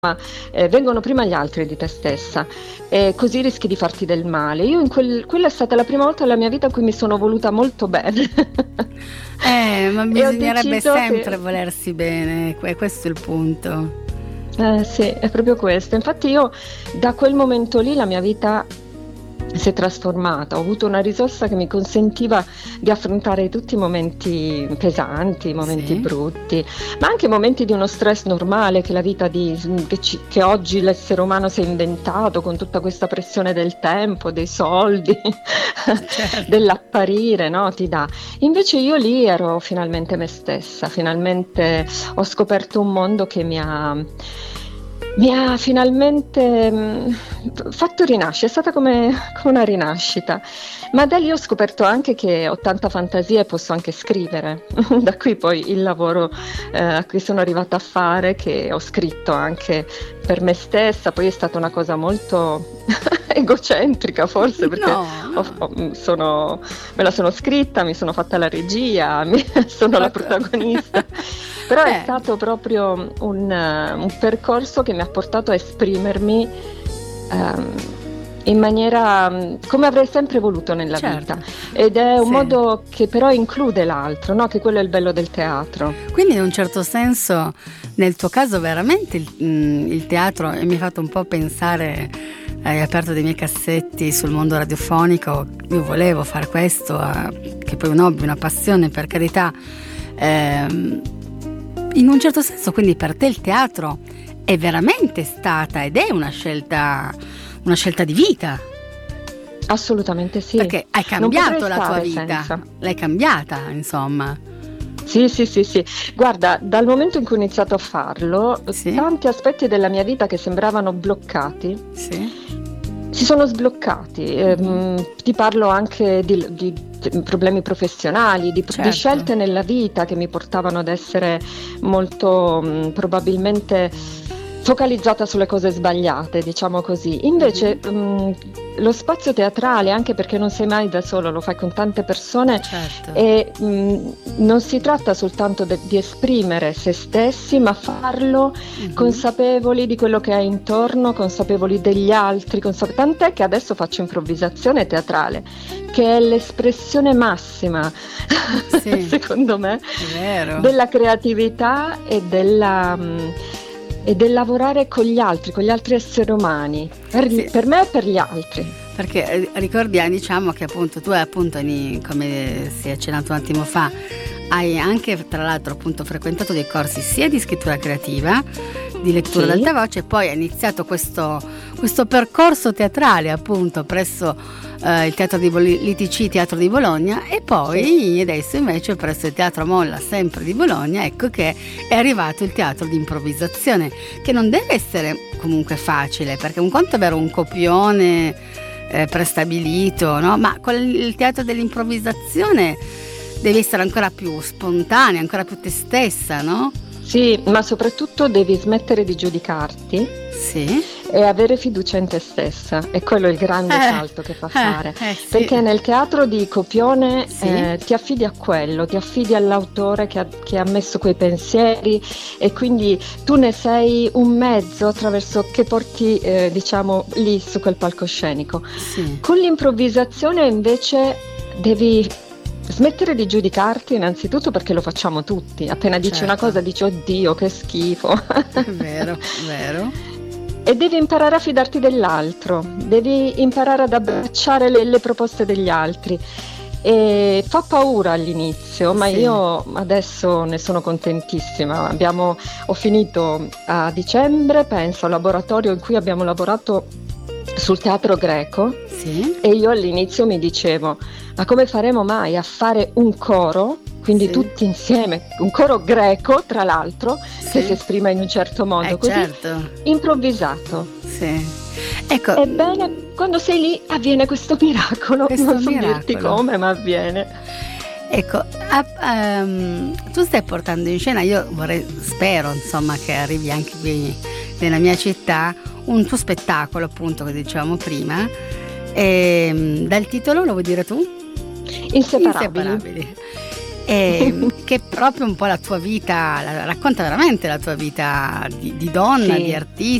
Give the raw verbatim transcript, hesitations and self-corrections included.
eh, vengono prima gli altri di te stessa e così rischi di farti del male. Io in quel, quella è stata la prima volta nella mia vita in cui mi sono voluta molto bene. Eh, ma E ho bisognerebbe deciso sempre che volersi bene, que- questo è il punto. eh, sì, è proprio questo. Infatti io da quel momento lì la mia vita si è trasformata, ho avuto una risorsa che mi consentiva di affrontare tutti i momenti pesanti, i momenti Sì, brutti, ma anche i momenti di uno stress normale che la vita di, che, ci- che oggi l'essere umano si è inventato con tutta questa pressione del tempo, dei soldi, certo. dell'apparire, no? Ti dà. Invece io lì ero finalmente me stessa, finalmente ho scoperto un mondo che mi ha, mi ha finalmente mh, fatto rinascere, è stata come, come una rinascita. Ma da lì ho scoperto anche che ho tanta fantasia e posso anche scrivere. Da qui poi il lavoro eh, a cui sono arrivata a fare, che ho scritto anche per me stessa, poi è stata una cosa molto egocentrica forse perché No, ho- no. ho- sono- me la sono scritta, mi sono fatta la regia, mi- sono la Ecco. protagonista. Però è Eh, stato proprio un, eh, un percorso che mi ha portato a esprimermi ehm, in maniera mm, come avrei sempre voluto nella vita. certo, Ed è un sì. modo che però include l'altro, no? Che quello è il bello del teatro. Quindi in un certo senso, nel tuo caso veramente il, mm, il teatro, e mi ha fatto un po' pensare, hai aperto dei miei cassetti sul mondo radiofonico, io volevo fare questo, eh, che poi è un hobby, una passione, per carità. Ehm, in un certo senso, quindi per te il teatro è veramente stata ed è una scelta, una scelta di vita, Assolutamente sì. perché hai Non potrei cambiato la tua stare vita, senza. l'hai cambiata, insomma. Sì, sì, sì, sì. Guarda, dal momento in cui ho iniziato a farlo, Sì, tanti aspetti della mia vita che sembravano bloccati sì. si sono sbloccati. Mhm. Ehm, ti parlo anche di, di- di problemi professionali, di, di Certo. scelte nella vita che mi portavano ad essere molto mh, probabilmente focalizzata sulle cose sbagliate, diciamo così. Invece Mhm. mh, lo spazio teatrale, anche perché non sei mai da solo, lo fai con tante persone Certo. e mh, non si tratta soltanto de- di esprimere se stessi, ma farlo Mhm. consapevoli di quello che hai intorno, consapevoli degli altri, consape- tant'è che adesso faccio improvvisazione teatrale, che è l'espressione massima, Sì, secondo me, è vero. della creatività e della, mh, e del lavorare con gli altri, con gli altri esseri umani, per, gli- Sì, per me e per gli altri. perché eh, ricordiamo, diciamo che appunto tu appunto, ni- come si è accennato un attimo fa, hai anche tra l'altro appunto frequentato dei corsi sia di scrittura creativa, di lettura ad Sì, alta voce, e poi hai iniziato questo, questo percorso teatrale appunto presso eh, il Teatro di Bol- l'I T C Teatro di Bologna, e sì. poi adesso invece presso il Teatro Molla sempre di Bologna, ecco che è arrivato il teatro di improvvisazione, che non deve essere comunque facile, perché un conto è avere un copione eh, prestabilito, no? Ma con il teatro dell'improvvisazione devi essere ancora più spontanea, ancora più te stessa, no? Sì, ma soprattutto devi smettere di giudicarti Sì. e avere fiducia in te stessa. E quello è il grande Eh, salto che fa fare. eh, eh sì, Perché nel teatro di copione sì, eh, ti affidi a quello, ti affidi all'autore che ha, che ha messo quei pensieri e quindi tu ne sei un mezzo attraverso che porti, eh, diciamo, lì su quel palcoscenico. sì, Con l'improvvisazione invece devi smettere di giudicarti innanzitutto perché lo facciamo tutti. Appena dici una certo, cosa dici oddio che schifo. è vero, è vero, E devi imparare a fidarti dell'altro, devi imparare ad abbracciare le, le proposte degli altri. E fa paura all'inizio, ma sì, io adesso ne sono contentissima. Abbiamo, ho finito a dicembre, penso, al laboratorio in cui abbiamo lavorato sul teatro greco sì, e io all'inizio mi dicevo, ma come faremo mai a fare un coro, quindi sì, tutti insieme, un coro greco tra l'altro, che si sì, esprime in un certo modo, eh così certo, improvvisato. sì. Ecco, Ebbene, quando sei lì avviene questo miracolo, questo non so dirti miracolo. come, ma avviene. Ecco, a- ehm, tu stai portando in scena, io vorrei, spero insomma che arrivi anche qui nella mia città, un tuo spettacolo appunto che dicevamo prima, ehm, dal titolo lo vuoi dire tu? Inseparabili. Inseparabili. Ehm, perché proprio un po' la tua vita, la, racconta veramente la tua vita di, di donna, sì. di artista,